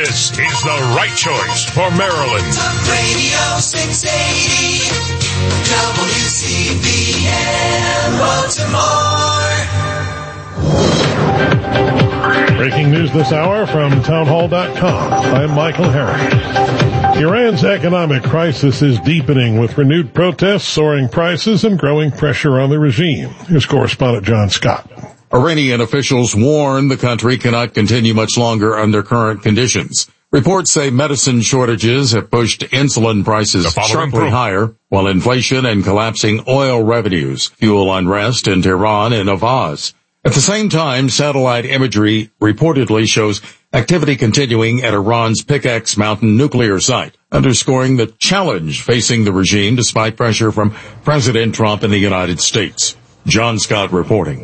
This is the right choice for Maryland. Talk Radio 680 WCBM Baltimore. Breaking news this hour from townhall.com. I'm Michael Harris. Iran's economic crisis is deepening with renewed protests, soaring prices, and growing pressure on the regime. Here's correspondent John Scott. Iranian officials warn the country cannot continue much longer under current conditions. Reports say medicine shortages have pushed insulin prices sharply higher, while inflation and collapsing oil revenues fuel unrest in Tehran and Avaz. At the same time, satellite imagery reportedly shows activity continuing at Iran's Pickaxe Mountain nuclear site, underscoring the challenge facing the regime despite pressure from President Trump in the United States. John Scott reporting.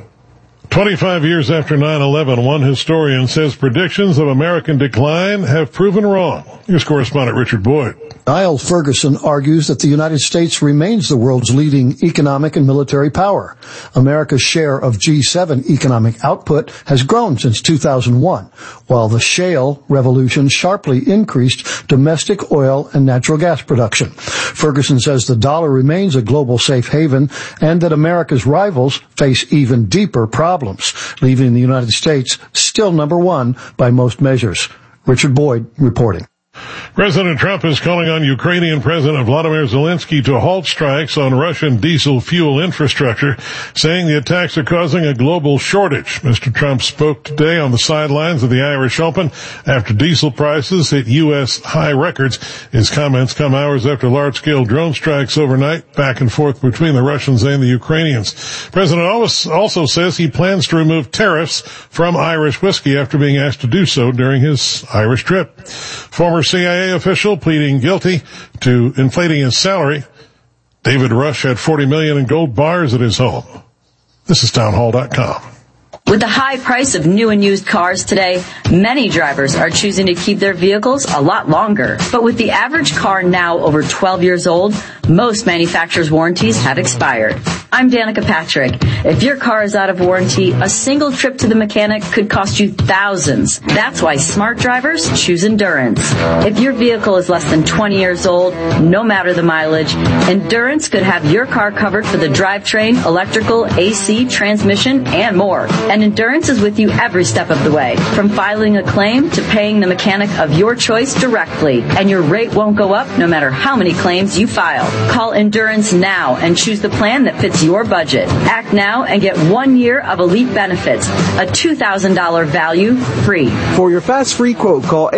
25 years after 9/11, one historian says predictions of American decline have proven wrong. Here's correspondent Richard Boyd. Niall Ferguson argues that the United States remains the world's leading economic and military power. America's share of G7 economic output has grown since 2001, while the shale revolution sharply increased domestic oil and natural gas production. Ferguson says the dollar remains a global safe haven and that America's rivals face even deeper problems, leaving the United States still number one by most measures. Richard Boyd reporting. President Trump is calling on Ukrainian President Vladimir Zelensky to halt strikes on Russian diesel fuel infrastructure, saying the attacks are causing a global shortage. Mr. Trump spoke today on the sidelines of the Irish Open after diesel prices hit U.S. high records. His comments come hours after large-scale drone strikes overnight, back and forth between the Russians and the Ukrainians. President also says he plans to remove tariffs from Irish whiskey after being asked to do so during his Irish trip. Former CIA official pleading guilty to inflating his salary. David Rush had $40 million in gold bars at his home. This is townhall.com. With the high price of new and used cars today, many drivers are choosing to keep their vehicles a lot longer. But with the average car now over 12 years old, most manufacturers' warranties have expired. I'm Danica Patrick. If your car is out of warranty, a single trip to the mechanic could cost you thousands. That's why smart drivers choose Endurance. If your vehicle is less than 20 years old, no matter the mileage, Endurance could have your car covered for the drivetrain, electrical, AC, transmission, and more. And Endurance is with you every step of the way, from filing a claim to paying the mechanic of your choice directly. And your rate won't go up no matter how many claims you file. Call Endurance now and choose the plan that fits your budget. Act now and get 1 year of elite benefits, a $2,000 value free. For your fast free quote, call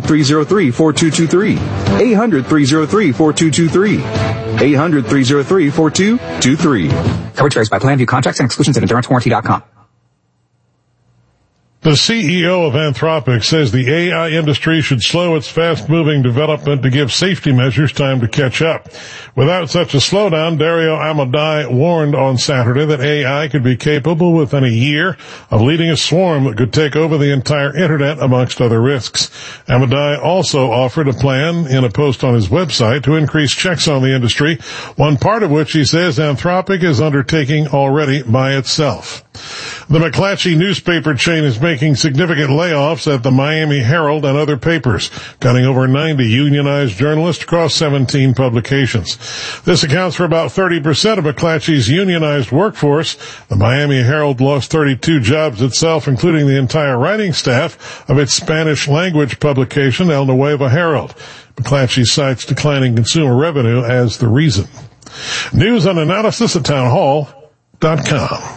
800-303-4223. 800-303-4223. 800-303-4223. Coverage varies by plan. View contracts and exclusions at EnduranceWarranty.com. The CEO of Anthropic says the AI industry should slow its fast-moving development to give safety measures time to catch up. Without such a slowdown, Dario Amodei warned on Saturday that AI could be capable within a year of leading a swarm that could take over the entire Internet, amongst other risks. Amodei also offered a plan in a post on his website to increase checks on the industry, one part of which he says Anthropic is undertaking already by itself. The McClatchy newspaper chain is making significant layoffs at the Miami Herald and other papers, cutting over 90 unionized journalists across 17 publications. This accounts for about 30% of McClatchy's unionized workforce. The Miami Herald lost 32 jobs itself, including the entire writing staff of its Spanish-language publication, El Nuevo Herald. McClatchy cites declining consumer revenue as the reason. News and analysis at townhall.com.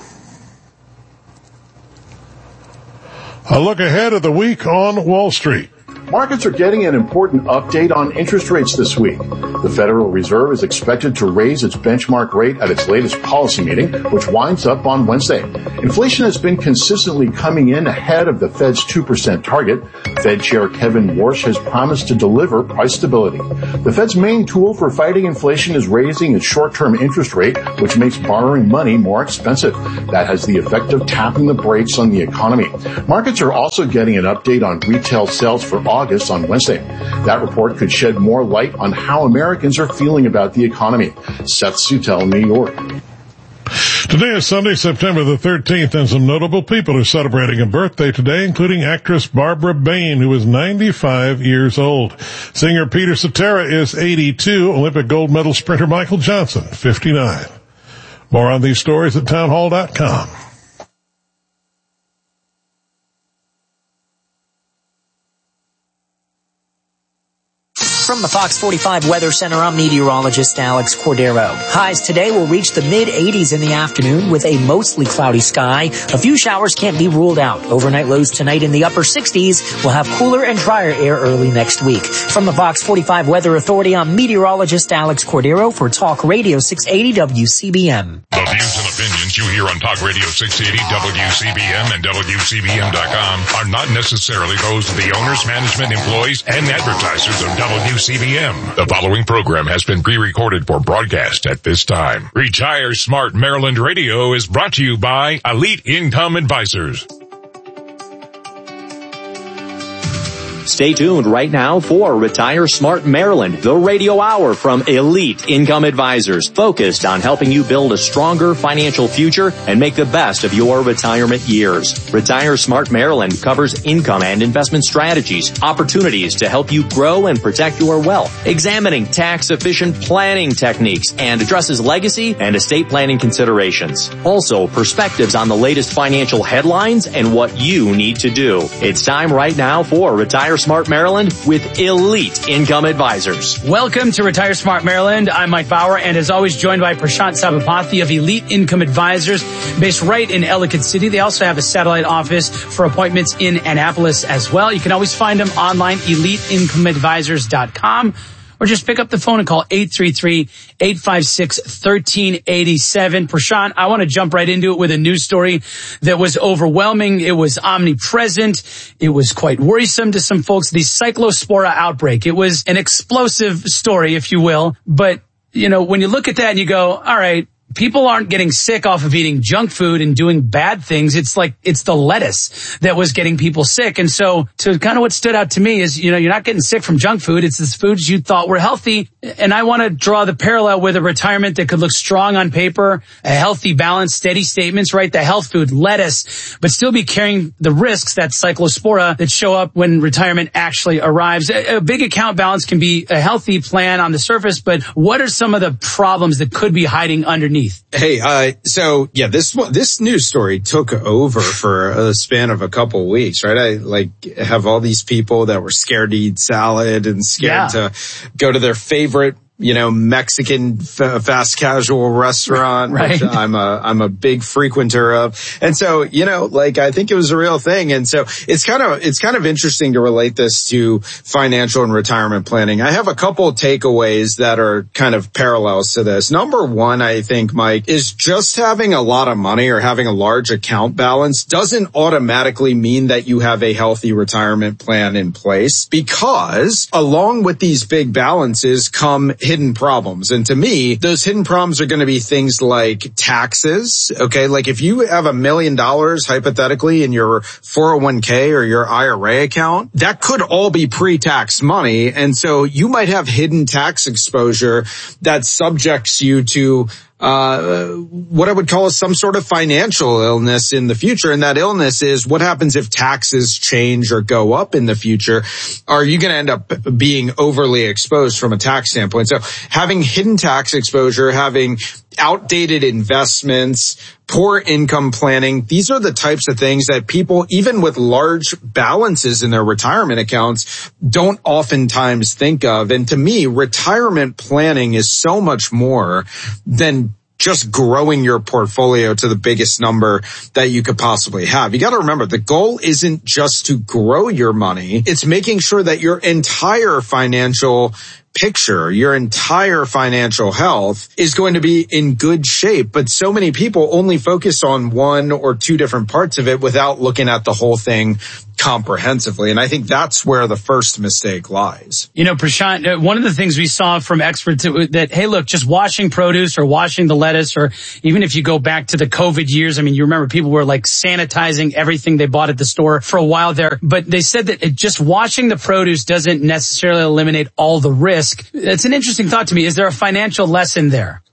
A look ahead of the week on Wall Street. Markets are getting an important update on interest rates this week. The Federal Reserve is expected to raise its benchmark rate at its latest policy meeting, which winds up on Wednesday. Inflation has been consistently coming in ahead of the Fed's 2% target. Fed Chair Kevin Warsh has promised to deliver price stability. The Fed's main tool for fighting inflation is raising its short-term interest rate, which makes borrowing money more expensive. That has the effect of tapping the brakes on the economy. Markets are also getting an update on retail sales for August on Wednesday. That report could shed more light on how Americans are feeling about the economy. Seth Sutel, New York. Today is Sunday, September the 13th, and some notable people are celebrating a birthday today, including actress Barbara Bain, who is 95 years old. Singer Peter Cetera is 82. Olympic gold medal sprinter Michael Johnson, 59. More on these stories at townhall.com. From the Fox 45 Weather Center, I'm meteorologist Alex Cordero. Highs today will reach the mid-80s in the afternoon with a mostly cloudy sky. A few showers can't be ruled out. Overnight lows tonight in the upper 60s. We'll have cooler and drier air early next week. From the Fox 45 Weather Authority, I'm meteorologist Alex Cordero for Talk Radio 680 WCBM. The views and opinions you hear on Talk Radio 680 WCBM and WCBM.com are not necessarily those of the owners, management, employees, and advertisers of WCBM. The following program has been pre-recorded for broadcast at this time. Retire Smart Maryland Radio is brought to you by Elite Income Advisors. Stay tuned right now for Retire Smart Maryland, the radio hour from Elite Income Advisors, focused on helping you build a stronger financial future and make the best of your retirement years. Retire Smart Maryland covers income and investment strategies, opportunities to help you grow and protect your wealth, examining tax-efficient planning techniques, and addresses legacy and estate planning considerations. Also, perspectives on the latest financial headlines and what you need to do. It's time right now for Retire Smart Maryland with Elite Income Advisors. Welcome to Retire Smart Maryland. I'm Mike Bauer, and as always joined by Prashant Sabapathy of Elite Income Advisors, based right in Ellicott City. They also have a satellite office for appointments in Annapolis as well. You can always find them online, eliteincomeadvisors.com. Or just pick up the phone and call 833-856-1387. Prashant, I want to jump right into it with a news story that was overwhelming. It was omnipresent. It was quite worrisome to some folks. The Cyclospora outbreak. It was an explosive story, if you will. But, you know, when you look at that and you go, all right, people aren't getting sick off of eating junk food and doing bad things. It's like, it's the lettuce that was getting people sick. And so kind of what stood out to me is, you know, you're not getting sick from junk food. It's the foods you thought were healthy. And I want to draw the parallel with a retirement that could look strong on paper, a healthy, balanced, steady statements, right? The health food, lettuce, but still be carrying the risks, that cyclospora, that show up when retirement actually arrives. A big account balance can be a healthy plan on the surface, but what are some of the problems that could be hiding underneath? Hey, so yeah, this news story took over for a span of a couple of weeks, right? I have all these people that were scared to eat salad and scared to go to their favorite, you know, Mexican fast casual restaurant, right, which I'm a big frequenter of. And so, you know, like, I think it was a real thing. And so it's kind of interesting to relate this to financial and retirement planning. I have a couple of takeaways that are kind of parallels to this. Number one, I think, Mike, is just having a lot of money or having a large account balance doesn't automatically mean that you have a healthy retirement plan in place, because along with these big balances come hidden problems. And to me, those hidden problems are going to be things like taxes. Okay. Like if you have $1 million hypothetically in your 401k or your IRA account, that could all be pre-tax money. And so you might have hidden tax exposure that subjects you to what I would call some sort of financial illness in the future. And that illness is, what happens if taxes change or go up in the future? Are you going to end up being overly exposed from a tax standpoint? So having hidden tax exposure, having outdated investments, poor income planning, these are the types of things that people, even with large balances in their retirement accounts, don't oftentimes think of. And to me, retirement planning is so much more than just growing your portfolio to the biggest number that you could possibly have. You got to remember, the goal isn't just to grow your money. It's making sure that your entire financial picture, your entire financial health is going to be in good shape. But so many people only focus on one or two different parts of it without looking at the whole thing comprehensively. And I think that's where the first mistake lies. You know, Prashant, one of the things we saw from experts that, hey, look, just washing produce or washing the lettuce, or even if you go back to the COVID years, I mean, you remember people were like sanitizing everything they bought at the store for a while there. But they said that just washing the produce doesn't necessarily eliminate all the risk. It's an interesting thought to me. Is there a financial lesson there?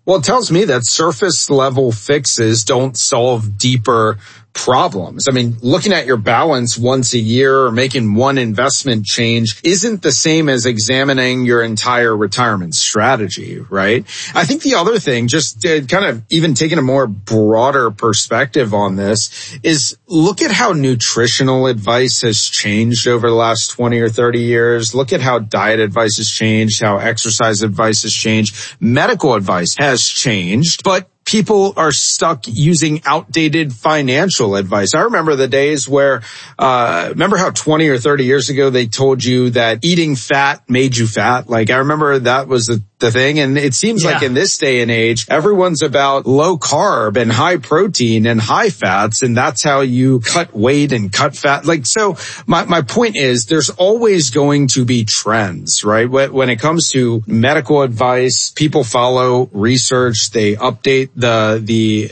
Well, it tells me that surface level fixes don't solve deeper problems. I mean, looking at your balance once a year or making one investment change isn't the same as examining your entire retirement strategy, right? I think the other thing, just kind of even taking a more broader perspective on this, is look at how nutritional advice has changed over the last 20 or 30 years. Look at how diet advice has changed, how exercise advice has changed. Medical advice has changed, but people are stuck using outdated financial advice. I remember the days where, remember how 20 or 30 years ago they told you that eating fat made you fat? Like, I remember that was the thing. And it seems like in this day and age, everyone's about low carb and high protein and high fats. And that's how you cut weight and cut fat. Like, so my point is there's always going to be trends, right? When it comes to medical advice, people follow research, they update the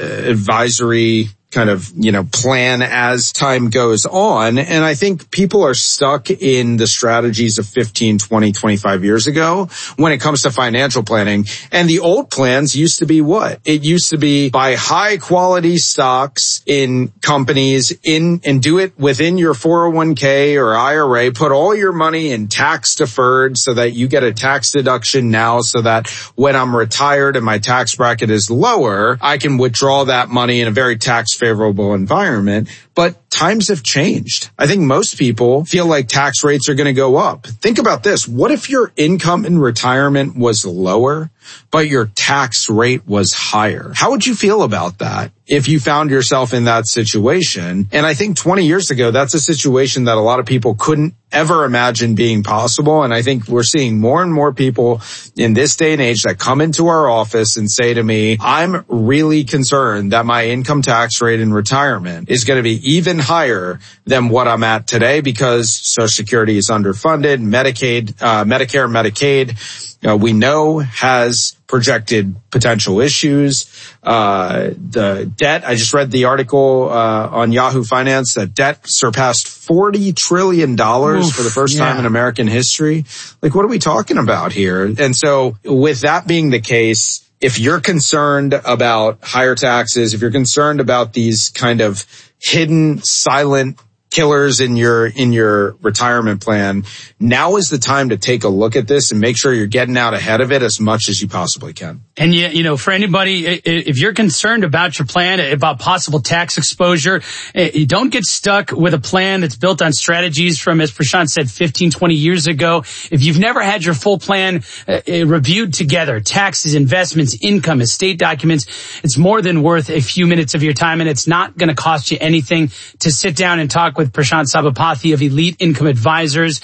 advisory kind of, plan as time goes on. And I think people are stuck in the strategies of 15, 20, 25 years ago when it comes to financial planning. And the old plans used to be what? It used to be buy high quality stocks in companies and do it within your 401k or IRA, put all your money in tax deferred so that you get a tax deduction now so that when I'm retired and my tax bracket is lower, I can withdraw that money in a very tax favorable environment. But times have changed. I think most people feel like tax rates are going to go up. Think about this. What if your income in retirement was lower, but your tax rate was higher? How would you feel about that if you found yourself in that situation? And I think 20 years ago, that's a situation that a lot of people couldn't ever imagine being possible. And I think we're seeing more and more people in this day and age that come into our office and say to me, I'm really concerned that my income tax rate in retirement is going to be even higher than what I'm at today because Social Security is underfunded, Medicare, Medicaid, we know has projected potential issues. The debt, I just read the article on Yahoo Finance that debt surpassed $40 trillion for the first time in American history. Like, what are we talking about here? And so with that being the case, if you're concerned about higher taxes, if you're concerned about these kind of hidden, silent killers in your retirement plan, now is the time to take a look at this and make sure you're getting out ahead of it as much as you possibly can. And for anybody, if you're concerned about your plan, about possible tax exposure, you don't get stuck with a plan that's built on strategies from, as Prashant said, 15, 20 years ago. If you've never had your full plan reviewed together, taxes, investments, income, estate documents, it's more than worth a few minutes of your time, and it's not going to cost you anything to sit down and talk with Prashant Sabapathy of Elite Income Advisors.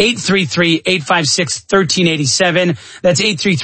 833-856-1387. That's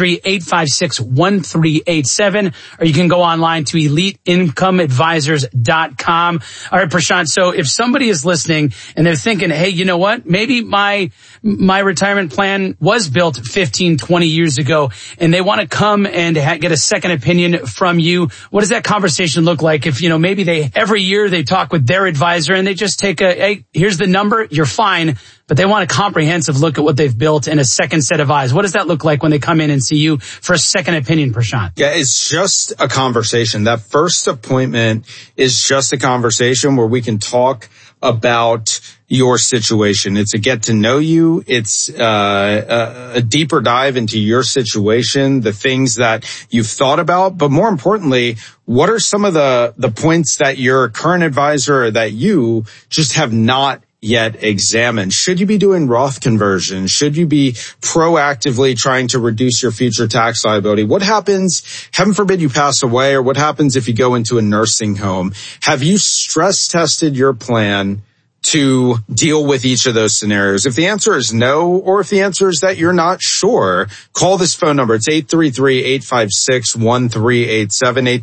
833-856-1387. Or you can go online to eliteincomeadvisors.com. All right, Prashant. So if somebody is listening and they're thinking, hey, you know what? Maybe my retirement plan was built 15, 20 years ago and they want to come and get a second opinion from you. What does that conversation look like? If, maybe every year they talk with their advisor and they just take hey, here's the number, you're fine. But they want a comprehensive look at what they've built and a second set of eyes. What does that look like when they come in and see you for a second opinion, Prashant? Yeah, it's just a conversation. That first appointment is just a conversation where we can talk about your situation. It's a get to know you. It's a deeper dive into your situation, the things that you've thought about, but more importantly, what are some of the points that your current advisor or that you just have not yet examined? Should you be doing Roth conversion? Should you be proactively trying to reduce your future tax liability? What happens, heaven forbid you pass away, or what happens if you go into a nursing home? Have you stress tested your plan to deal with each of those scenarios? If the answer is no, or if the answer is that you're not sure, call this phone number. It's 833-856-1387,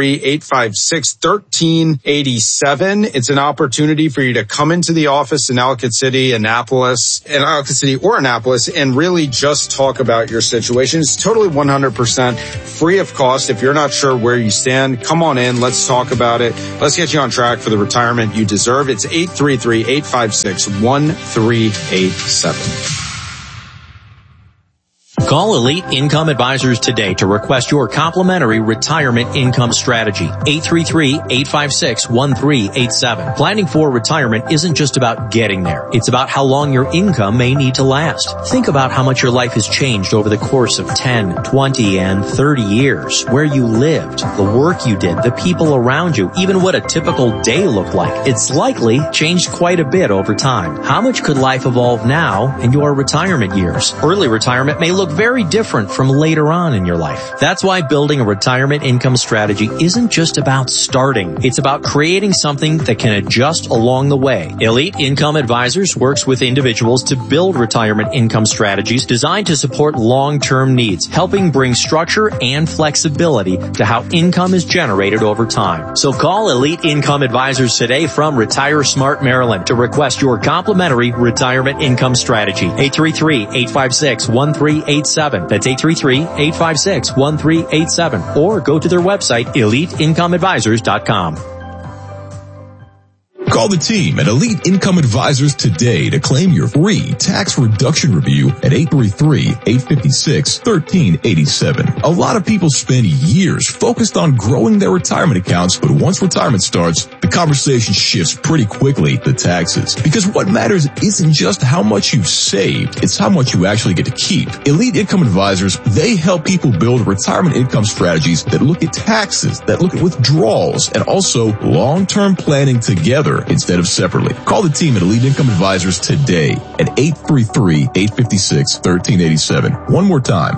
833-856-1387. It's an opportunity for you to come into the office in Ellicott City, Annapolis, and really just talk about your situation. It's totally 100% free of cost. If you're not sure where you stand, come on in. Let's talk about it. Let's get you on track for the retirement you deserve. It's 833-856-1387. Call Elite Income Advisors today to request your complimentary retirement income strategy. 833-856-1387. Planning for retirement isn't just about getting there. It's about how long your income may need to last. Think about how much your life has changed over the course of 10, 20, and 30 years. Where you lived, the work you did, the people around you, even what a typical day looked like. It's likely changed quite a bit over time. How much could life evolve now in your retirement years? Early retirement may look very different from later on in your life. That's why building a retirement income strategy isn't just about starting. It's about creating something that can adjust along the way. Elite Income Advisors works with individuals to build retirement income strategies designed to support long-term needs, helping bring structure and flexibility to how income is generated over time. So call Elite Income Advisors today from Retire Smart Maryland to request your complimentary retirement income strategy. 833-856-1387. That's 833-856-1387. Or go to their website, EliteIncomeAdvisors.com. Call the team at Elite Income Advisors today to claim your free tax reduction review at 833-856-1387. A lot of people spend years focused on growing their retirement accounts, but once retirement starts, the conversation shifts pretty quickly to taxes. Because what matters isn't just how much you've saved, it's how much you actually get to keep. Elite Income Advisors, they help people build retirement income strategies that look at taxes, that look at withdrawals, and also long-term planning together instead of separately. Call the team at Elite Income Advisors today at 833-856-1387. One more time,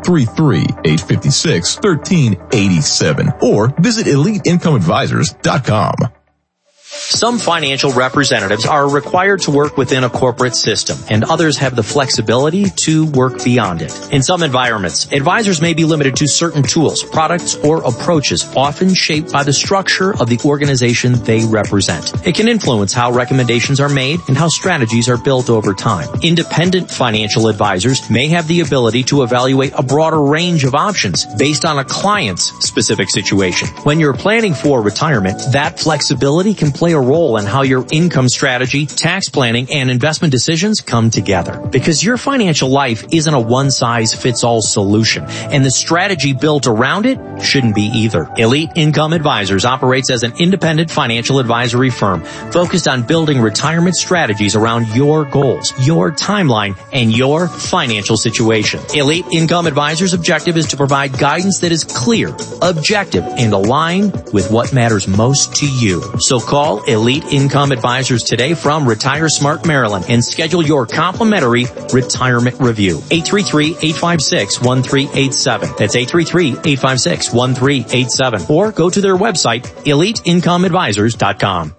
833-856-1387. Or visit EliteIncomeAdvisors.com. Some financial representatives are required to work within a corporate system, and others have the flexibility to work beyond it. In some environments, advisors may be limited to certain tools, products, or approaches, often shaped by the structure of the organization they represent. It can influence how recommendations are made and how strategies are built over time. Independent financial advisors may have the ability to evaluate a broader range of options based on a client's specific situation. When you're planning for retirement, that flexibility can play a role in how your income strategy, tax planning, and investment decisions come together. Because your financial life isn't a one-size-fits-all solution, and the strategy built around it shouldn't be either. Elite Income Advisors operates as an independent financial advisory firm focused on building retirement strategies around your goals, your timeline, and your financial situation. Elite Income Advisors' objective is to provide guidance that is clear, objective, and aligned with what matters most to you. So call Elite Income Advisors today from Retire Smart Maryland and schedule your complimentary retirement review. 833-856-1387. That's 833-856-1387. Or go to their website, EliteIncomeAdvisors.com.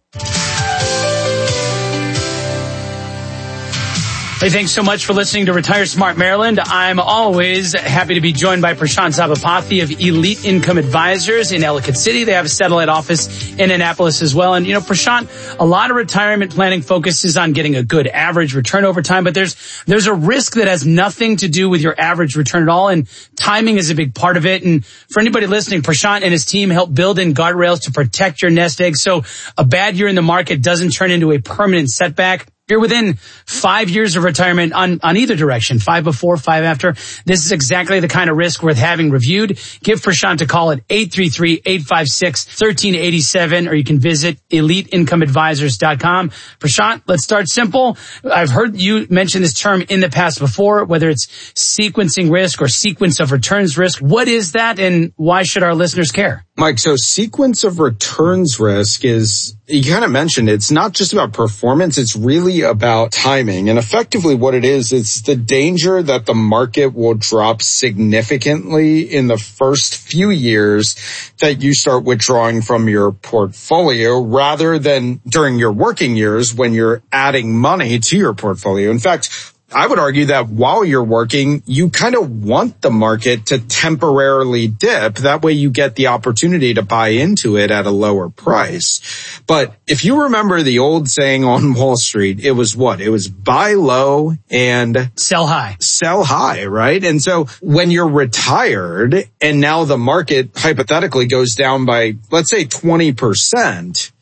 Hey, thanks so much for listening to Retire Smart Maryland. I'm always happy to be joined by Prashant Sabapathy of Elite Income Advisors in Ellicott City. They have a satellite office in Annapolis as well. And, you know, Prashant, a lot of retirement planning focuses on getting a good average return over time, but there's a risk that has nothing to do with your average return at all, and timing is a big part of it. And for anybody listening, Prashant and his team help build in guardrails to protect your nest egg so a bad year in the market doesn't turn into a permanent setback. You're within 5 years of retirement on either direction, 5 before, 5 after. This is exactly the kind of risk worth having reviewed. Give Prashant a call at 833-856-1387, or you can visit EliteIncomeAdvisors.com. Prashant, let's start simple. I've heard you mention this term in the past before, whether it's sequencing risk or sequence of returns risk. What is that, and why should our listeners care? Mike, so sequence of returns risk is, you kind of mentioned, it's not just about performance, it's really about timing. And effectively what it is, it's the danger that the market will drop significantly in the first few years that you start withdrawing from your portfolio, rather than during your working years when you're adding money to your portfolio. In fact, I would argue that while you're working, you kind of want the market to temporarily dip. That way you get the opportunity to buy into it at a lower price. But if you remember the old saying on Wall Street, it was what? It was buy low and sell high. Sell high, right? And so when you're retired and now the market hypothetically goes down by, let's say, 20%,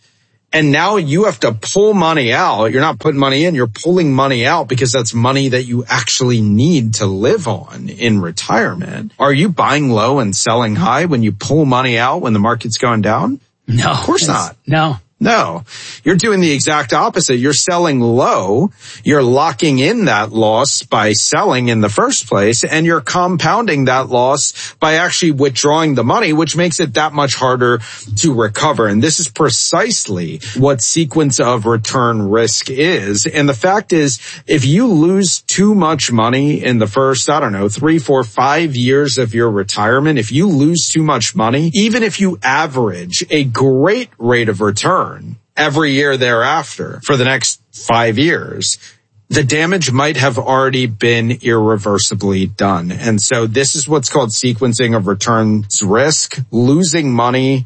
And now you have to pull money out. You're not putting money in, you're pulling money out because that's money that you actually need to live on in retirement. Are you buying low and selling high when you pull money out when the market's going down? No. Of course not. No, you're doing the exact opposite. You're selling low. You're locking in that loss by selling in the first place, and you're compounding that loss by actually withdrawing the money, which makes it that much harder to recover. And this is precisely what sequence of return risk is. And the fact is, if you lose too much money in the first, 3, 4, 5 years of your retirement, if you lose too much money, even if you average a great rate of return every year thereafter for the next 5 years, the damage might have already been irreversibly done. And so this is what's called sequencing of returns risk. Losing money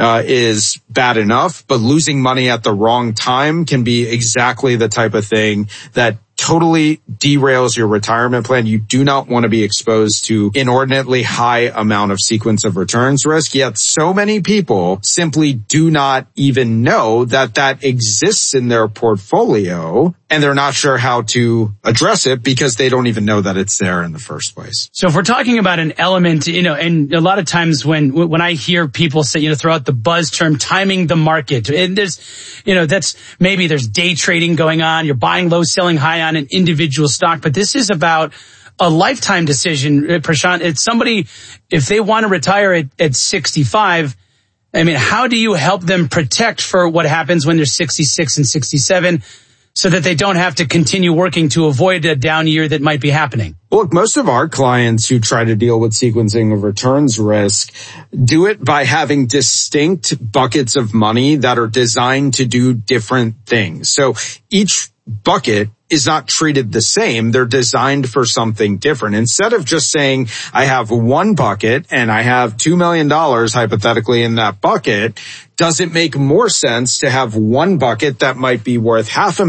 is bad enough, but losing money at the wrong time can be exactly the type of thing that totally derails your retirement plan. You do not want to be exposed to inordinately high amount of sequence of returns risk. Yet so many people simply do not even know that that exists in their portfolio, and they're not sure how to address it because they don't even know that it's there in the first place. So if we're talking about an element, and a lot of times when I hear people say, throw out the buzz term timing the market, and there's, that's maybe there's day trading going on, you're buying low, selling high on an individual stock, but this is about a lifetime decision, Prashant. It's somebody, if they want to retire at 65, how do you help them protect for what happens when they're 66 and 67 so that they don't have to continue working to avoid a down year that might be happening? Well, look, most of our clients who try to deal with sequencing of returns risk do it by having distinct buckets of money that are designed to do different things. So each bucket is not treated the same. They're designed for something different. Instead of just saying, I have one bucket and I have $2 million hypothetically in that bucket, does it make more sense to have one bucket that might be worth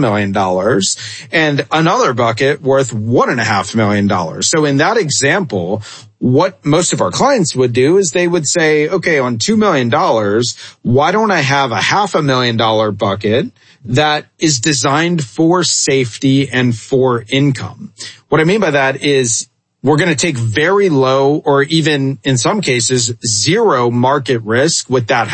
$500,000 and another bucket worth $1.5 million? So in that example, what most of our clients would do is they would say, okay, on $2 million, why don't I have a $500,000 bucket that is designed for safety and for income? What I mean by that is we're going to take very low or even in some cases zero market risk with that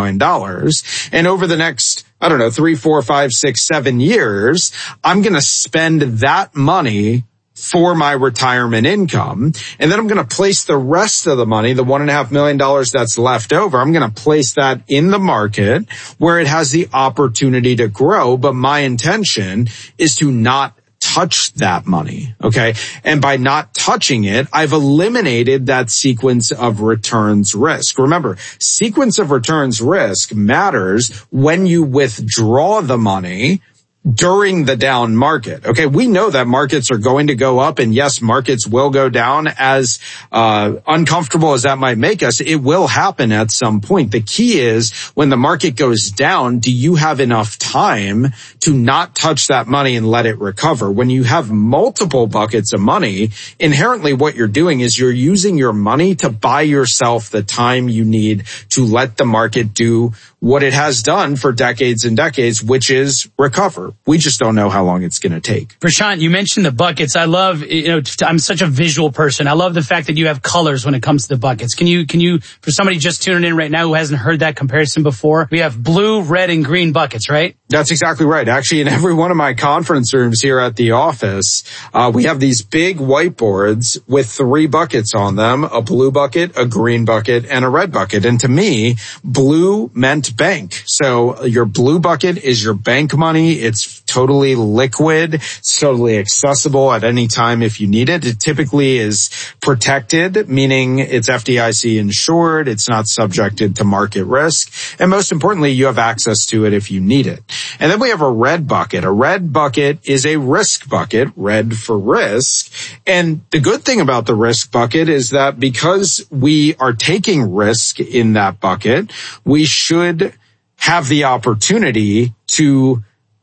$500,000. And over the next, 3, 4, 5, 6, 7 years, I'm going to spend that money for my retirement income. And then I'm going to place the rest of the money, the $1.5 million that's left over, I'm going to place that in the market where it has the opportunity to grow. But my intention is to not touch that money. Okay. And by not touching it, I've eliminated that sequence of returns risk. Remember, sequence of returns risk matters when you withdraw the money during the down market. Okay, we know that markets are going to go up, and yes, markets will go down. As uncomfortable as that might make us, it will happen at some point. The key is when the market goes down, do you have enough time to not touch that money and let it recover? When you have multiple buckets of money, inherently what you're doing is you're using your money to buy yourself the time you need to let the market do what it has done for decades and decades, which is recover. We just don't know how long it's going to take. Prashant, you mentioned the buckets. I love, I'm such a visual person. I love the fact that you have colors when it comes to the buckets. Can you, for somebody just tuning in right now who hasn't heard that comparison before, we have blue, red, and green buckets, right? That's exactly right. Actually, in every one of my conference rooms here at the office, we have these big whiteboards with 3 buckets on them, a blue bucket, a green bucket, and a red bucket. And to me, blue meant bank. So your blue bucket is your bank money. It's totally liquid. It's totally accessible at any time if you need it. It typically is protected, meaning it's FDIC insured. It's not subjected to market risk. And most importantly, you have access to it if you need it. And then we have a red bucket. A red bucket is a risk bucket, red for risk. And the good thing about the risk bucket is that because we are taking risk in that bucket, we should have the opportunity to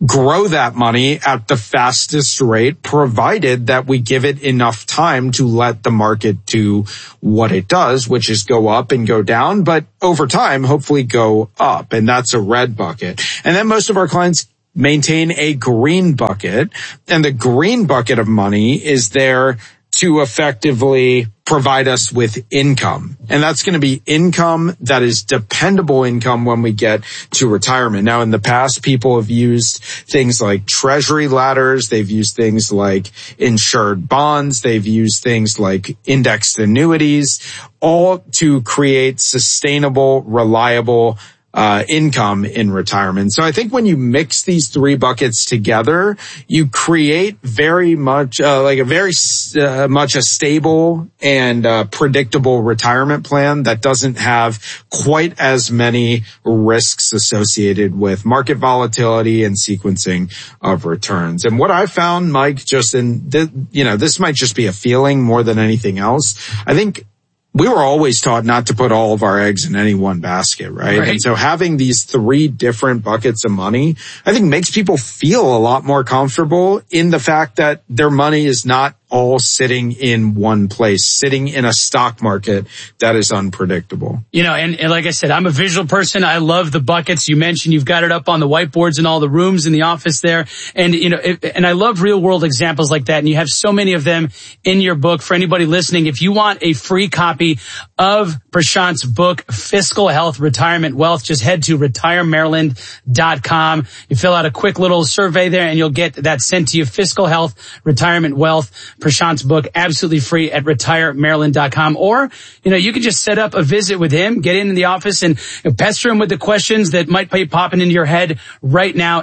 grow that money at the fastest rate, provided that we give it enough time to let the market do what it does, which is go up and go down, but over time, hopefully go up. And that's a red bucket. And then most of our clients maintain a green bucket, and the green bucket of money is there to effectively provide us with income. And that's going to be income that is dependable income when we get to retirement. Now, in the past, people have used things like treasury ladders. They've used things like insured bonds. They've used things like indexed annuities, all to create sustainable, reliable income in retirement. So I think when you mix these three buckets together, you create very much much a stable and predictable retirement plan that doesn't have quite as many risks associated with market volatility and sequencing of returns. And what I found, Mike, just this might just be a feeling more than anything else. I think we were always taught not to put all of our eggs in any one basket, right? And so having these three different buckets of money, I think makes people feel a lot more comfortable in the fact that their money is not all sitting in one place, sitting in a stock market that is unpredictable. And like I said, I'm a visual person. I love the buckets. You mentioned you've got it up on the whiteboards in all the rooms in the office there. And, and I love real world examples like that. And you have so many of them in your book. For anybody listening, if you want a free copy of Prashant's book, Fiscal Health, Retirement Wealth, just head to retiremaryland.com. You fill out a quick little survey there and you'll get that sent to you. Fiscal Health, Retirement Wealth, Prashant's book, absolutely free at retiremaryland.com. Or, you can just set up a visit with him, get in the office and pester him with the questions that might be popping into your head right now.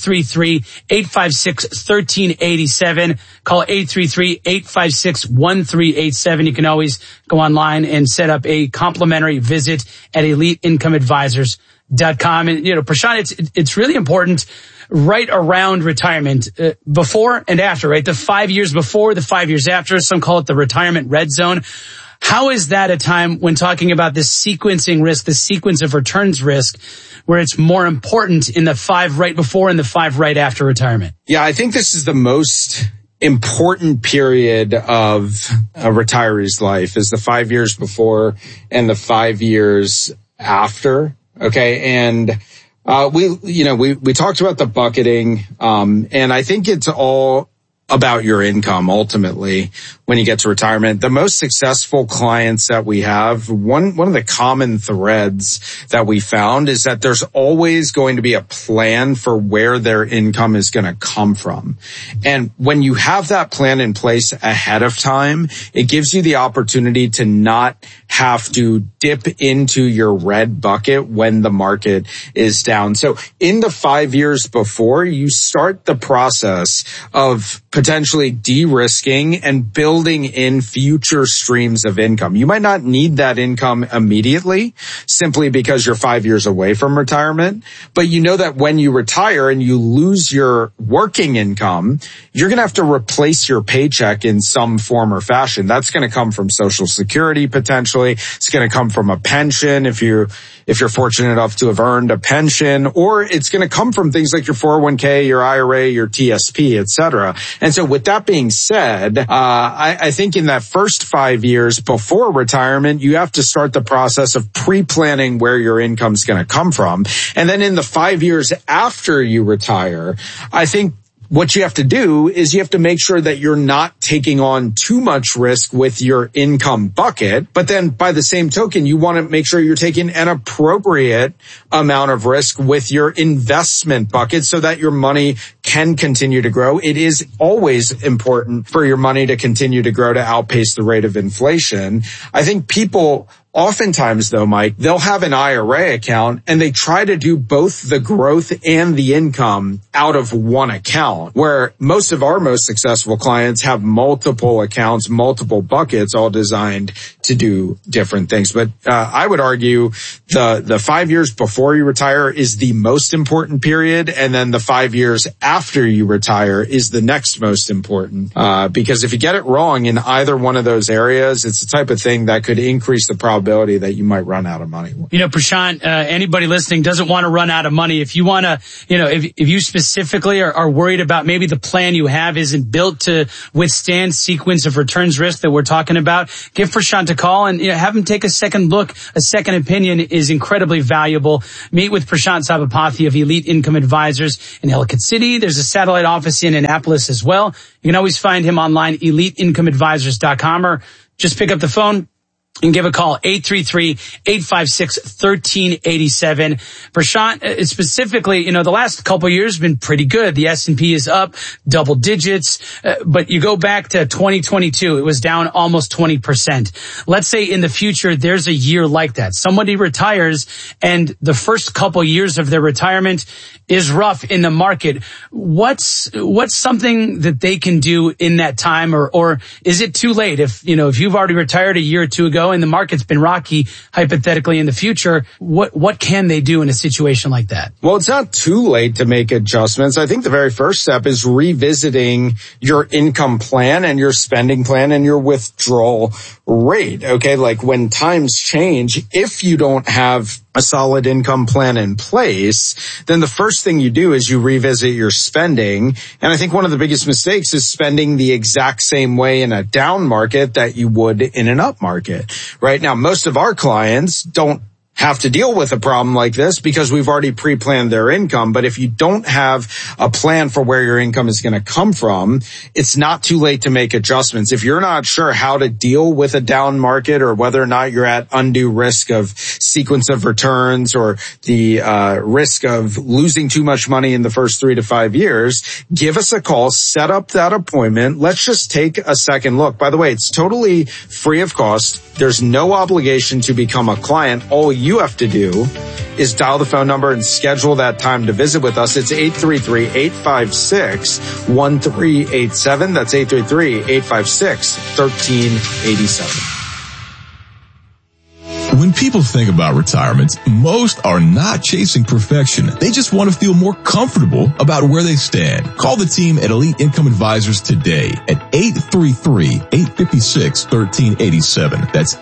833-856-1387. Call 833-856-1387. You can always go online and set up a complimentary visit at eliteincomeadvisors.com. And, Prashant, it's really important right around retirement, before and after, right? The 5 years before, the 5 years after, some call it the retirement red zone. How is that a time when talking about this sequencing risk, the sequence of returns risk, where it's more important in the 5 right before and the 5 right after retirement? Yeah, I think this is the most important period of a retiree's life, is the 5 years before and the 5 years after. Okay. And we talked about the bucketing, and I think it's all about your income ultimately when you get to retirement. The most successful clients that we have, one of the common threads that we found is that there's always going to be a plan for where their income is going to come from. And when you have that plan in place ahead of time, it gives you the opportunity to not have to dip into your red bucket when the market is down. So in the 5 years before, you start the process of potentially de-risking and building in future streams of income. You might not need that income immediately simply because you're 5 years away from retirement, but you know that when you retire and you lose your working income, you're going to have to replace your paycheck in some form or fashion. That's going to come from Social Security potentially. It's going to come from a pension if you're fortunate enough to have earned a pension, or it's going to come from things like your 401k, your IRA, your TSP, etc. And so with that being said, I think in that first 5 years before retirement, you have to start the process of pre-planning where your income's going to come from. And then in the 5 years after you retire, I think what you have to do is you have to make sure that you're not taking on too much risk with your income bucket. But then by the same token, you want to make sure you're taking an appropriate amount of risk with your investment bucket so that your money can continue to grow. It is always important for your money to continue to grow to outpace the rate of inflation. I think people oftentimes, though, Mike, they'll have an IRA account and they try to do both the growth and the income out of one account, where most of our most successful clients have multiple accounts, multiple buckets, all designed to do different things. But I would argue the 5 years before you retire is the most important period, and then the 5 years after you retire is the next most important. Because if you get it wrong in either one of those areas, it's the type of thing that could increase the probability that you might run out of money. You know, Prashant, anybody listening doesn't want to run out of money. If you want to, you know, if you specifically are worried about maybe the plan you have isn't built to withstand sequence of returns risk that we're talking about, give Prashant a call and have him take a second look. A second opinion is incredibly valuable. Meet with Prashant Sabapathy of Elite Income Advisors in Ellicott City. There's a satellite office in Annapolis as well. You can always find him online, eliteincomeadvisors.com, or just pick up the phone and give a call, 833-856-1387. Prashant, specifically, the last couple of years have been pretty good. The S&P is up double digits, but you go back to 2022, it was down almost 20%. Let's say in the future, there's a year like that. Somebody retires and the first couple years of their retirement is rough in the market. What's something that they can do in that time, or is it too late? If you've already retired a year or two ago and the market's been rocky, hypothetically in the future, what can they do in a situation like that? Well, it's not too late to make adjustments. I think the very first step is revisiting your income plan and your spending plan and your withdrawal rate. Okay. Like when times change, if you don't have a solid income plan in place, then the first thing you do is you revisit your spending. And I think one of the biggest mistakes is spending the exact same way in a down market that you would in an up market. Right now, most of our clients don't have to deal with a problem like this because we've already pre-planned their income. But if you don't have a plan for where your income is going to come from, it's not too late to make adjustments. If you're not sure how to deal with a down market or whether or not you're at undue risk of sequence of returns or the risk of losing too much money in the first 3 to 5 years, give us a call, set up that appointment. Let's just take a second look. By the way, it's totally free of cost. There's no obligation to become a client. All you have to do is dial the phone number and schedule that time to visit with us. It's 833-856-1387. That's 833-856-1387. When people think about retirement, most are not chasing perfection. They just want to feel more comfortable about where they stand. Call the team at Elite Income Advisors today at 833-856-1387. That's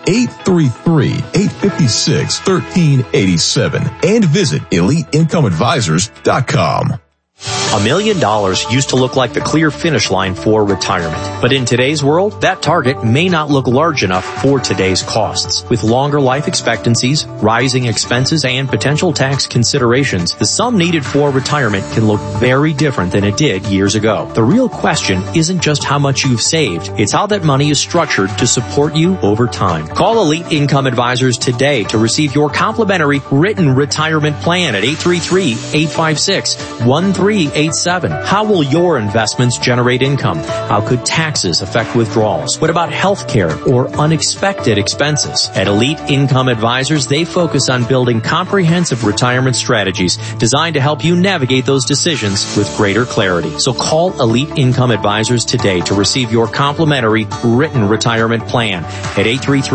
833-856-1387. And visit EliteIncomeAdvisors.com. $1 million used to look like the clear finish line for retirement. But in today's world, that target may not look large enough for today's costs. With longer life expectancies, rising expenses, and potential tax considerations, the sum needed for retirement can look very different than it did years ago. The real question isn't just how much you've saved, it's how that money is structured to support you over time. Call Elite Income Advisors today to receive your complimentary written retirement plan at 833-856-1387. How will your investments generate income? How could taxes affect withdrawals? What about health care or unexpected expenses? At Elite Income Advisors, they focus on building comprehensive retirement strategies designed to help you navigate those decisions with greater clarity. So call Elite Income Advisors today to receive your complimentary written retirement plan at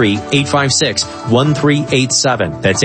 833-856-1387. That's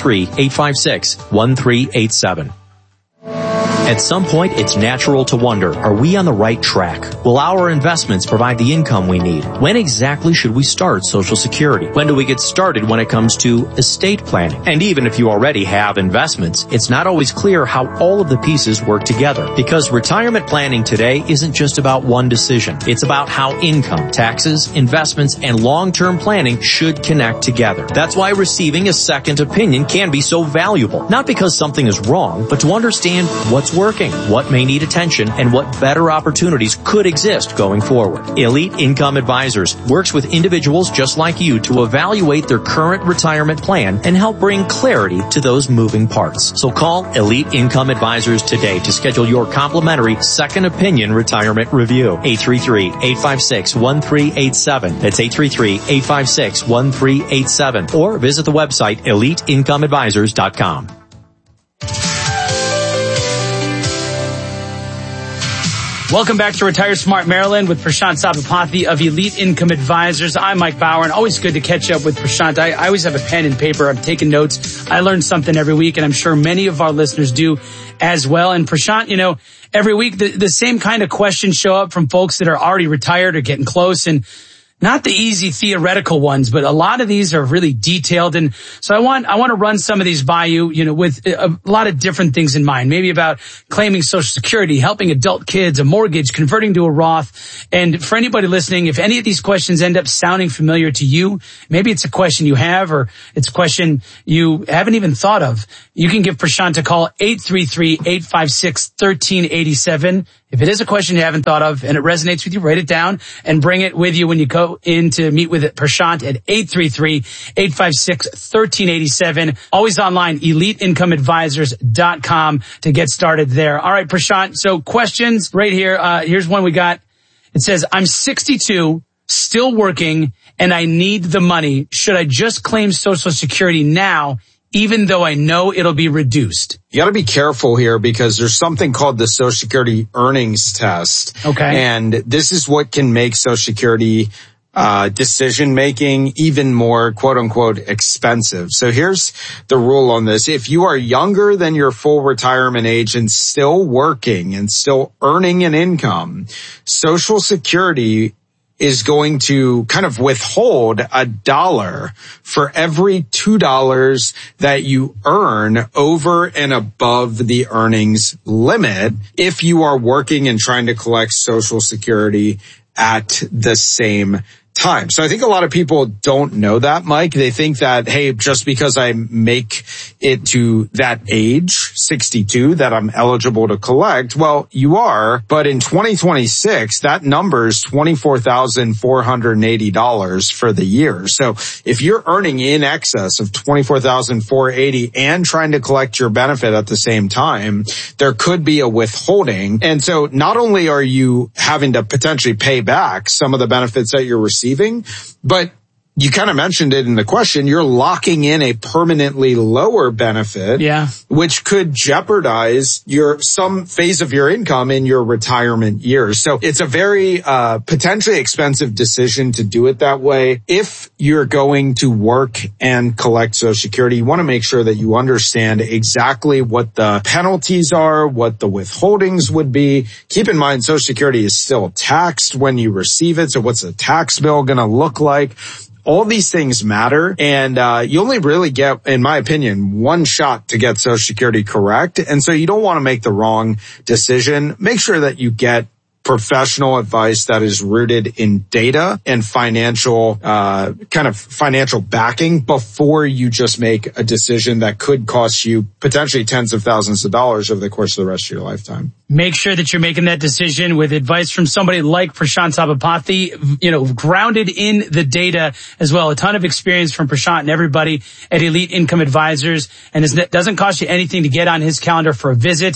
833-856-1387. At some point, it's natural to wonder, are we on the right track? Will our investments provide the income we need? When exactly should we start Social Security? When do we get started when it comes to estate planning? And even if you already have investments, it's not always clear how all of the pieces work together. Because retirement planning today isn't just about one decision. It's about how income, taxes, investments, and long-term planning should connect together. That's why receiving a second opinion can be so valuable. Not because something is wrong, but to understand what's working, what may need attention, and what better opportunities could exist going forward. Elite Income Advisors works with individuals just like you to evaluate their current retirement plan and help bring clarity to those moving parts. So call Elite Income Advisors today to schedule your complimentary second opinion retirement review. 833-856-1387. That's 833-856-1387. Or visit the website EliteIncomeAdvisors.com. Welcome back to Retire Smart Maryland with Prashant Sabapathy of Elite Income Advisors. I'm Mike Bauer, and always good to catch up with Prashant. I always have a pen and paper. I'm taking notes. I learn something every week, and I'm sure many of our listeners do as well. And Prashant, every week the same kind of questions show up from folks that are already retired or getting close, and not the easy theoretical ones, but a lot of these are really detailed. And so I want to run some of these by you, with a lot of different things in mind. Maybe about claiming Social Security, helping adult kids, a mortgage, converting to a Roth. And for anybody listening, if any of these questions end up sounding familiar to you, maybe it's a question you have or it's a question you haven't even thought of, you can give Prashant a call, 833-856-1387. If it is a question you haven't thought of and it resonates with you, write it down and bring it with you when you go in to meet with Prashant at 833-856-1387. Always online, eliteincomeadvisors.com to get started there. All right, Prashant. So questions right here. Here's one we got. It says, I'm 62, still working, and I need the money. Should I just claim Social Security now, even though I know it'll be reduced? You got to be careful here because there's something called the Social Security earnings test. Okay. And this is what can make Social Security decision making even more quote unquote expensive. So here's the rule on this. If you are younger than your full retirement age and still working and still earning an income, Social Security is going to kind of withhold $1 for every $2 that you earn over and above the earnings limit if you are working and trying to collect Social Security at the same time. So I think a lot of people don't know that, Mike. They think that, hey, just because I make it to that age, 62, that I'm eligible to collect. Well, you are, but in 2026, that number is $24,480 for the year. So if you're earning in excess of $24,480 and trying to collect your benefit at the same time, there could be a withholding. And so not only are you having to potentially pay back some of the benefits that you're receiving, but you kind of mentioned it in the question, you're locking in a permanently lower benefit, which could jeopardize some phase of your income in your retirement years. So it's a very potentially expensive decision to do it that way. If you're going to work and collect Social Security, you want to make sure that you understand exactly what the penalties are, what the withholdings would be. Keep in mind, Social Security is still taxed when you receive it. So what's the tax bill going to look like? All these things matter, and you only really get, in my opinion, one shot to get Social Security correct. And so you don't want to make the wrong decision. Make sure that you get professional advice that is rooted in data and financial backing before you just make a decision that could cost you potentially tens of thousands of dollars over the course of the rest of your lifetime. Make sure that you're making that decision with advice from somebody like Prashant Sabapathy, grounded in the data as well. A ton of experience from Prashant and everybody at Elite Income Advisors. And it doesn't cost you anything to get on his calendar for a visit.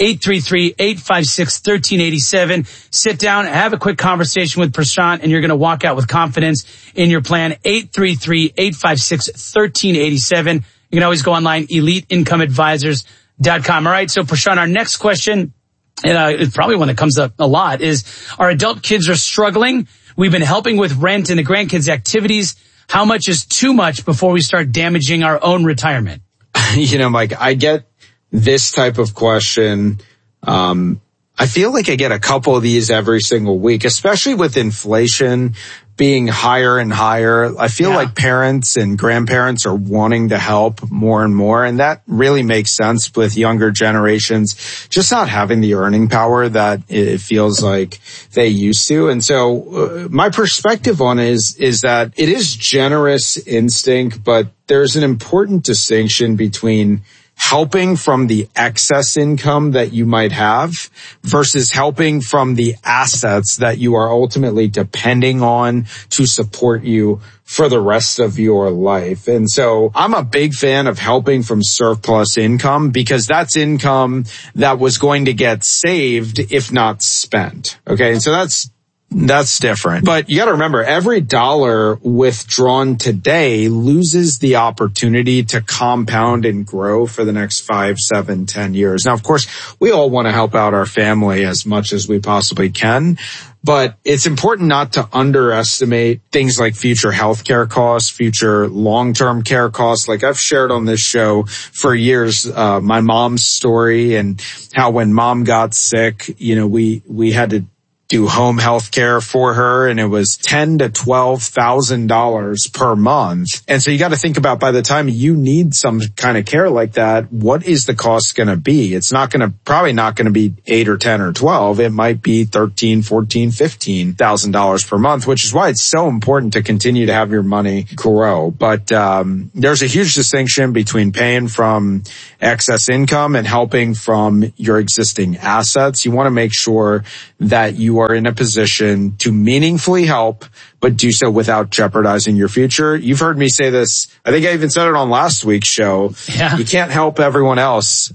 833-856-1387. Sit down, have a quick conversation with Prashant, and you're going to walk out with confidence in your plan. 833-856-1387. You can always go online, eliteincomeadvisors.com. All right, so Prashant, our next question, and it's probably one that comes up a lot, is our adult kids are struggling. We've been helping with rent and the grandkids' activities. How much is too much before we start damaging our own retirement? Mike, I get this type of question. I feel like I get a couple of these every single week, especially with inflation being higher and higher. I feel like parents and grandparents are wanting to help more and more. And that really makes sense with younger generations just not having the earning power that it feels like they used to. And so my perspective on it is that it is generous instinct, but there's an important distinction between helping from the excess income that you might have versus helping from the assets that you are ultimately depending on to support you for the rest of your life. And so I'm a big fan of helping from surplus income because that's income that was going to get saved if not spent. Okay. And so that's That's different. But you got to remember, every dollar withdrawn today loses the opportunity to compound and grow for the next 5, 7, 10 years. Now, of course, we all want to help out our family as much as we possibly can. But it's important not to underestimate things like future healthcare costs, future long-term care costs. Like I've shared on this show for years, my mom's story and how when mom got sick, we had to do home health care for her, and it was $10,000 to $12,000 per month. And so you got to think about, by the time you need some kind of care like that, what is the cost going to be? It's probably not going to be 8 or 10 or 12. It might be $13,000, $14,000, $15,000 per month, which is why it's so important to continue to have your money grow. But there's a huge distinction between paying from excess income and helping from your existing assets. You want to make sure that you are in a position to meaningfully help, but do so without jeopardizing your future. You've heard me say this. I think I even said it on last week's show. Yeah. You can't help everyone else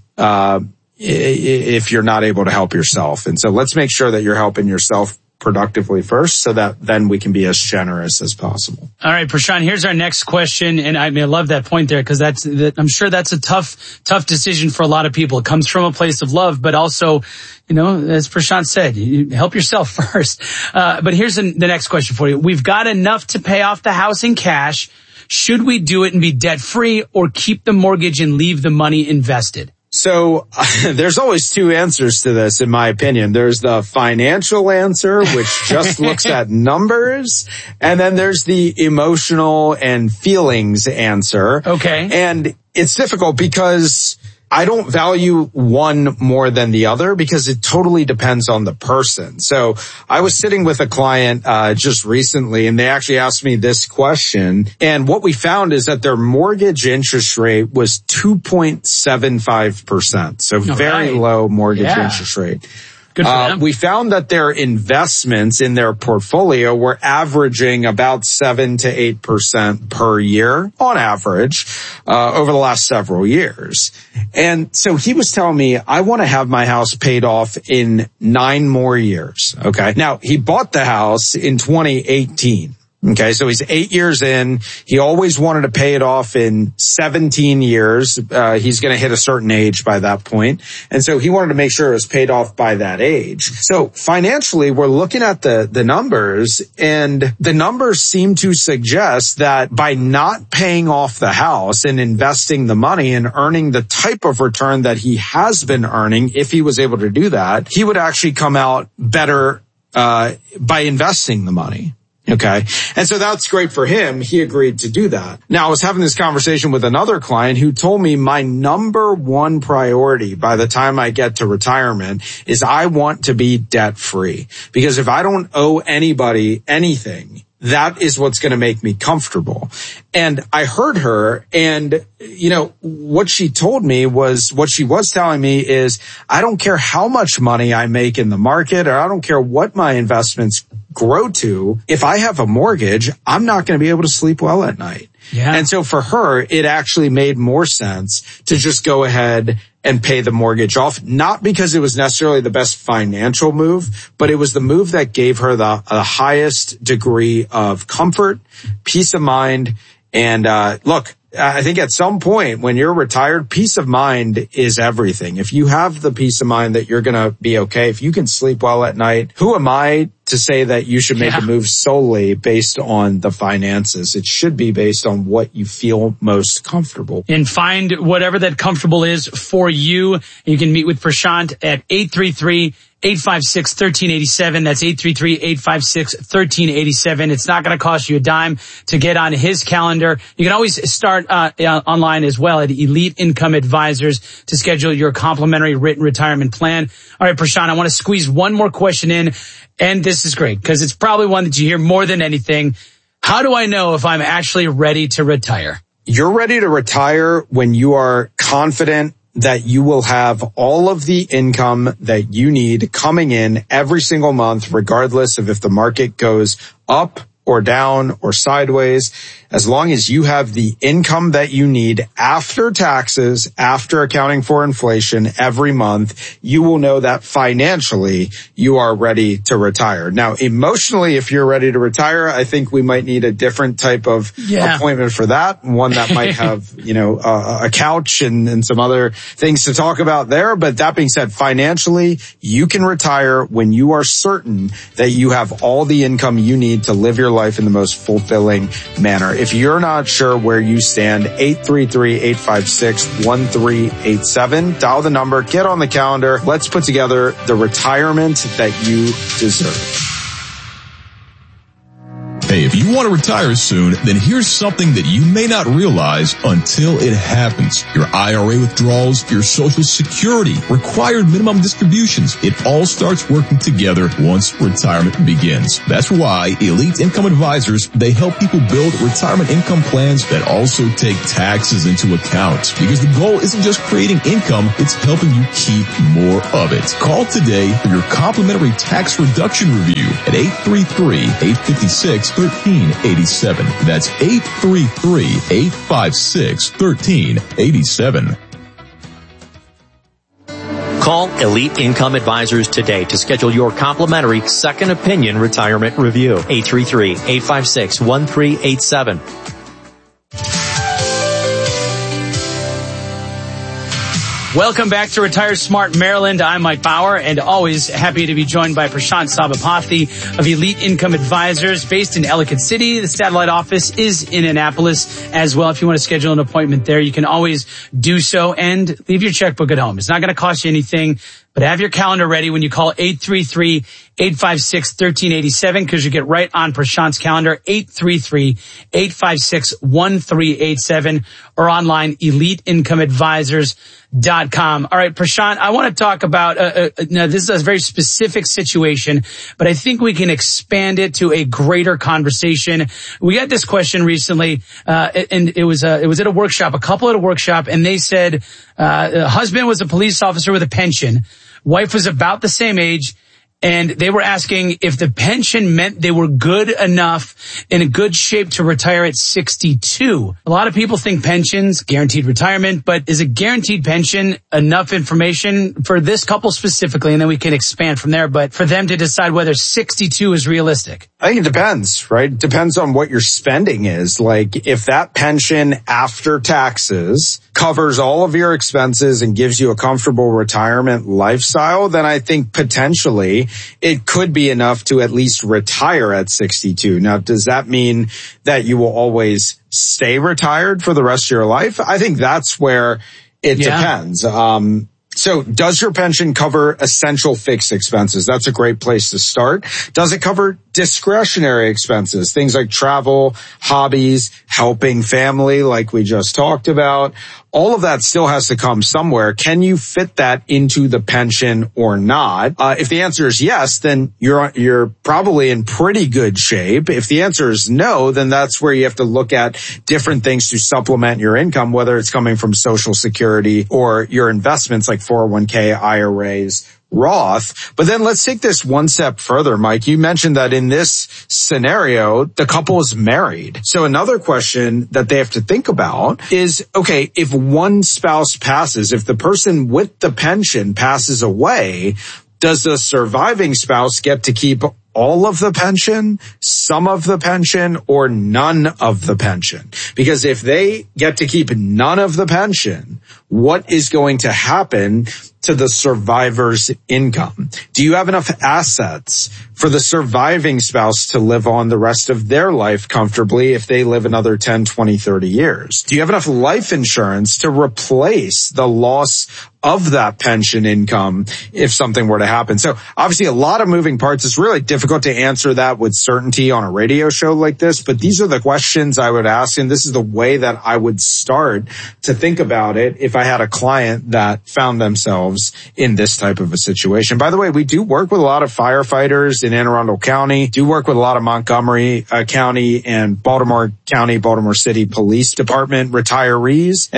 if you're not able to help yourself. And so let's make sure that you're helping yourself productively first, so that then we can be as generous as possible. All right, Prashant, here's our next question. And I love that point there, because I'm sure that's a tough decision for a lot of people. It comes from a place of love, but also, as Prashant said, you help yourself first. But here's the next question for you. We've got enough to pay off the house in cash. Should we do it and be debt free, or keep the mortgage and leave the money invested? So there's always two answers to this, in my opinion. There's the financial answer, which just looks at numbers. And then there's the emotional and feelings answer. Okay. And it's difficult because I don't value one more than the other, because it totally depends on the person. So I was sitting with a client just recently, and they actually asked me this question. And what we found is that their mortgage interest rate was 2.75%. So very low mortgage interest rate. Good for them. We found that their investments in their portfolio were averaging about 7 to 8% per year on average over the last several years. And so he was telling me, I want to have my house paid off in 9 more years. Okay. Now, he bought the house in 2018. Okay, so he's 8 years in. He always wanted to pay it off in 17 years. He's going to hit a certain age by that point. And so he wanted to make sure it was paid off by that age. So financially, we're looking at the numbers, and the numbers seem to suggest that by not paying off the house and investing the money and earning the type of return that he has been earning, if he was able to do that, he would actually come out better by investing the money. Okay. And so that's great for him. He agreed to do that. Now, I was having this conversation with another client who told me my number one priority by the time I get to retirement is I want to be debt free, because if I don't owe anybody anything, that is what's going to make me comfortable. And I heard her, and, what she told me was, what she was telling me is, I don't care how much money I make in the market, or I don't care what my investments grow to. If I have a mortgage, I'm not going to be able to sleep well at night. Yeah. And so for her, it actually made more sense to just go ahead and pay the mortgage off, not because it was necessarily the best financial move, but it was the move that gave her the highest degree of comfort, peace of mind. And look, I think at some point when you're retired, peace of mind is everything. If you have the peace of mind that you're going to be okay, if you can sleep well at night, who am I to say that you should make a move solely based on the finances? It should be based on what you feel most comfortable. And find whatever that comfortable is for you. You can meet with Prashant at 833-856-1387. That's 833-856-1387. It's not going to cost you a dime to get on his calendar. You can always start online as well at Elite Income Advisors to schedule your complimentary written retirement plan. All right, Prashant, I want to squeeze one more question in. And this is great because it's probably one that you hear more than anything. How do I know if I'm actually ready to retire? You're ready to retire when you are confident that you will have all of the income that you need coming in every single month, regardless of if the market goes up or down or sideways. as long as you have the income that you need after taxes, after accounting for inflation every month, you will know that financially you are ready to retire. Now, emotionally, if you're ready to retire, I think we might need a different type of appointment for that. One that might have, a couch and some other things to talk about there. But that being said, financially, you can retire when you are certain that you have all the income you need to live your life in the most fulfilling manner. If you're not sure where you stand, 833-856-1387. Dial the number, get on the calendar. Let's put together the retirement that you deserve. Hey, if you want to retire soon, then here's something that you may not realize until it happens. Your IRA withdrawals, your Social Security, required minimum distributions. It all starts working together once retirement begins. That's why Elite Income Advisors, they help people build retirement income plans that also take taxes into account. Because the goal isn't just creating income, it's helping you keep more of it. Call today for your complimentary tax reduction review at 833-856-1387. That's 833-856-1387. Call Elite Income Advisors today to schedule your complimentary second opinion retirement review. 833-856-1387. Welcome back to Retire Smart Maryland. I'm Mike Bauer, and always happy to be joined by Prashant Sabapathy of Elite Income Advisors, based in Ellicott City. The satellite office is in Annapolis as well. If you want to schedule an appointment there, you can always do so, and leave your checkbook at home. It's not going to cost you anything, but have your calendar ready when you call 833-856-1387, because you get right on Prashant's calendar, 833-856-1387, or online, EliteIncomeAdvisors.com. All right, Prashant, I want to talk about, now this is a very specific situation, but I think we can expand it to a greater conversation. We got this question recently, and it was at a workshop, a couple at a workshop, and they said, husband was a police officer with a pension. Wife was about the same age, and they were asking if the pension meant they were good enough, in a good shape to retire at 62. A lot of people think pensions, guaranteed retirement, but is a guaranteed pension enough information for this couple specifically? And then we can expand from there, but for them to decide whether 62 is realistic. I think it depends, right? It depends on what your spending is. Like, if that pension after taxes covers all of your expenses and gives you a comfortable retirement lifestyle, then I think potentially it could be enough to at least retire at 62. Now, does that mean that you will always stay retired for the rest of your life? I think that's where it depends. So does your pension cover essential fixed expenses? That's a great place to start. Does it cover discretionary expenses, things like travel, hobbies, helping family, like we just talked about? All of that still has to come somewhere. Can you fit that into the pension or not? If the answer is yes, then you're probably in pretty good shape. If the answer is no, then that's where you have to look at different things to supplement your income, whether it's coming from Social Security or your investments like 401k, IRAs, Roth. But then let's take this one step further, Mike. You mentioned that in this scenario, the couple is married. So another question that they have to think about is, okay, if one spouse passes, if the person with the pension passes away, does the surviving spouse get to keep all of the pension, some of the pension, or none of the pension? Because if they get to keep none of the pension, what is going to happen to the survivor's income? Do you have enough assets for the surviving spouse to live on the rest of their life comfortably if they live another 10, 20, 30 years? Do you have enough life insurance to replace the loss of that pension income if something were to happen? So obviously a lot of moving parts. It's really difficult to answer that with certainty on a radio show like this, but these are the questions I would ask, and this is the way that I would start to think about it if I had a client that found themselves in this type of a situation. By the way, we do work with a lot of firefighters in Anne Arundel County, do work with a lot of Montgomery County and Baltimore County, Baltimore City Police Department retirees. And so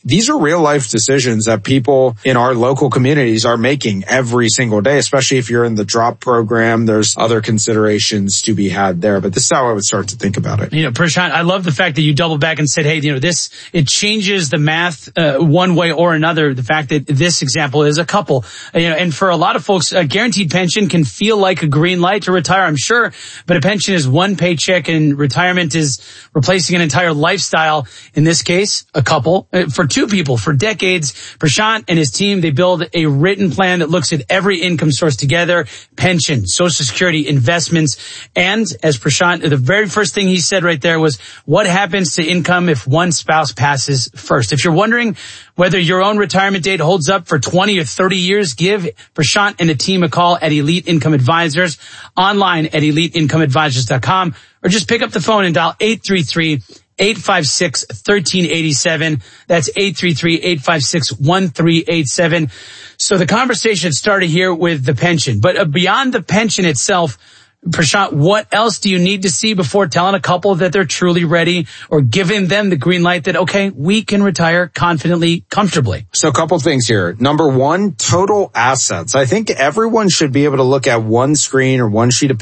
these are real life decisions that people in our local communities are making every single day, especially if you're in the drop program. There's other considerations to be had there, but this is how I would start to think about it. Prashant, I love the fact that you doubled back and said, hey, it changes the math one way or another. The fact that this example is a couple, and for a lot of folks, a guaranteed pension can feel like a green light to retire, I'm sure, but a pension is one paycheck and retirement is replacing an entire lifestyle. In this case, a couple. For two people, for decades, Prashant and his team, they build a written plan that looks at every income source together, pension, Social Security, investments, and as Prashant, the very first thing he said right there was, what happens to income if one spouse passes first? If you're wondering whether your own retirement date holds up for 20 or 30 years, give Prashant and a team a call at Elite Income Advisors, online at eliteincomeadvisors.com, or just pick up the phone and dial 833-856-1387. That's 833-856-1387. So the conversation started here with the pension, but beyond the pension itself, Prashant, what else do you need to see before telling a couple that they're truly ready or giving them the green light that, okay, we can retire confidently, comfortably? So a couple things here. Number one, total assets. I think everyone should be able to look at one screen or one sheet of paper